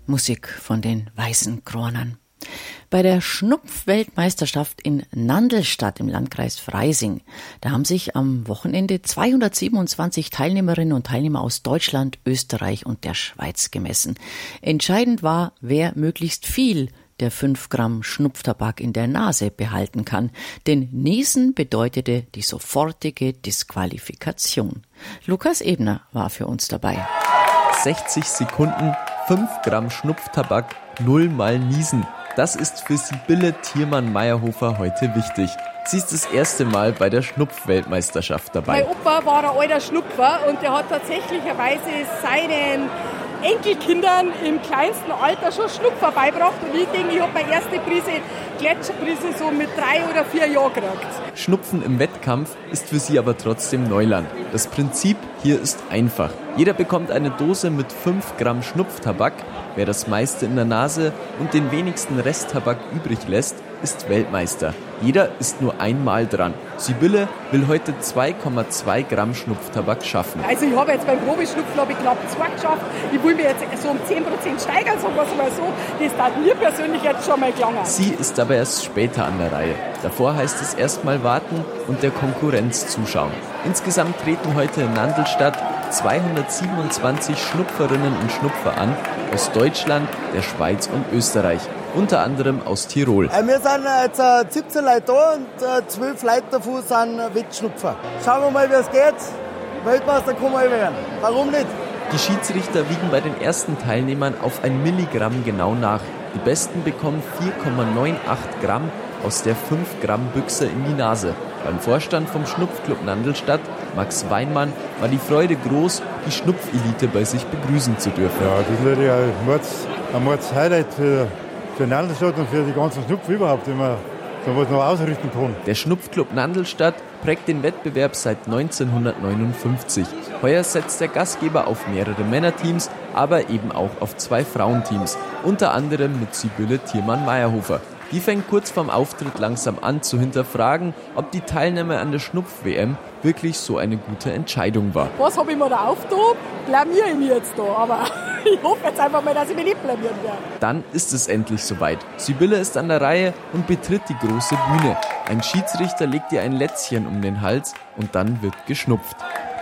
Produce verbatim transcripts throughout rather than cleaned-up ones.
Musik von den Weißen Kronern. Bei der Schnupf-Weltmeisterschaft in Nandlstadt im Landkreis Freising, da haben sich am Wochenende zweihundertsiebenundzwanzig Teilnehmerinnen und Teilnehmer aus Deutschland, Österreich und der Schweiz gemessen. Entscheidend war, wer möglichst viel der fünf Gramm Schnupftabak in der Nase behalten kann. Denn Niesen bedeutete die sofortige Disqualifikation. Lukas Ebner war für uns dabei. sechzig Sekunden, fünf Gramm Schnupftabak, null mal Niesen. Das ist für Sibylle Thiermann-Meyerhofer heute wichtig. Sie ist das erste Mal bei der Schnupf-Weltmeisterschaft dabei. Mein Opa war ein alter Schnupfer und der hat tatsächlicherweise seinen Enkelkindern im kleinsten Alter schon Schnupfer beigebracht. Und ich denke, ich habe meine erste Prise Gletscherprise so mit drei oder vier Jahren gekriegt. Schnupfen im Wettkampf ist für sie aber trotzdem Neuland. Das Prinzip hier ist einfach. Jeder bekommt eine Dose mit fünf Gramm Schnupftabak. Wer das meiste in der Nase und den wenigsten Resttabak übrig lässt, ist Weltmeister. Jeder ist nur einmal dran. Sibylle will heute zwei Komma zwei Gramm Schnupftabak schaffen. Also ich habe jetzt beim Probeschnupfen habe ich knapp zwei geschafft. Ich will mir jetzt so um zehn Prozent steigern, sagen wir es mal so. Das hat mir persönlich jetzt schon mal gelangen. Sie ist aber erst später an der Reihe. Davor heißt es erstmal warten und der Konkurrenz zuschauen. Insgesamt treten heute in Nandlstadt zweihundertsiebenundzwanzig Schnupferinnen und Schnupfer an, aus Deutschland, der Schweiz und Österreich, unter anderem aus Tirol. Wir sind jetzt siebzehn Leute da und zwölf Leute davon sind Wettschnupfer. Schauen wir mal, wie es geht. Weltmeister kann man werden. Warum nicht? Die Schiedsrichter wiegen bei den ersten Teilnehmern auf ein Milligramm genau nach. Die Besten bekommen vier Komma achtundneunzig Gramm aus der fünf Gramm Büchse in die Nase. Beim Vorstand vom Schnupfclub Nandlstadt, Max Weinmann, war die Freude groß, die Schnupfelite bei sich begrüßen zu dürfen. Ja, das ist natürlich ein Mords, ein Mords-Highlight für, für Nandlstadt und für die ganzen Schnupfen überhaupt, die man so was noch ausrichten kann. Der Schnupfclub Nandlstadt prägt den Wettbewerb seit neunzehnhundertneunundfünfzig. Heuer setzt der Gastgeber auf mehrere Männerteams, aber eben auch auf zwei Frauenteams, unter anderem mit Sibylle Thiermann-Meyerhofer. Die fängt kurz vorm Auftritt langsam an zu hinterfragen, ob die Teilnahme an der Schnupf-W M wirklich so eine gute Entscheidung war. Was habe ich mir da aufgetan? Blamiere ich mich jetzt da, aber ich hoffe jetzt einfach mal, dass ich mich nicht blamieren werde. Dann ist es endlich soweit. Sibylle ist an der Reihe und betritt die große Bühne. Ein Schiedsrichter legt ihr ein Lätzchen um den Hals und dann wird geschnupft.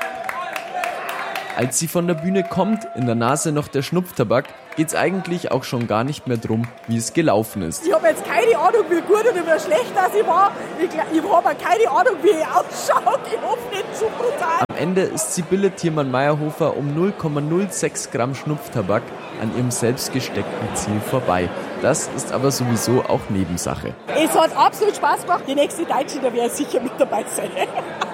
Als sie von der Bühne kommt, in der Nase noch der Schnupftabak, geht's eigentlich auch schon gar nicht mehr drum, wie es gelaufen ist. Ich habe jetzt keine Ahnung, wie gut oder wie schlecht das ich war. Ich, ich habe keine Ahnung, wie ich ausschaue. Ich hoffe nicht zu brutal. Am Ende ist Sibylle Thiermann-Meyerhofer um null Komma null sechs Gramm Schnupftabak an ihrem selbst gesteckten Ziel vorbei. Das ist aber sowieso auch Nebensache. Es hat absolut Spaß gemacht. Die nächste Deutsche, da werde ich sicher mit dabei sein.